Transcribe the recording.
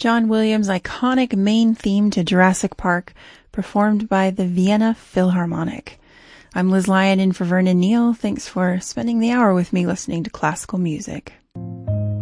John Williams' iconic main theme to Jurassic Park, performed by the Vienna Philharmonic. I'm Liz Lyon in for Vernon Neal. Thanks for spending the hour with me listening to classical music.